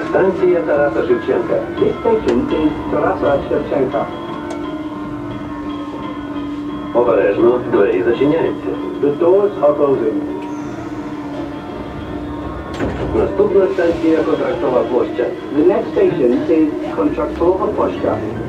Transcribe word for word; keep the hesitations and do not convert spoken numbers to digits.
Станція Тараса Шевченка. This station is Tarasa Shevchenka. Обережно, двері зачиняються. The doors are closing. Наступна станція Контрактова площа. The next station is Kontraktova Poshta.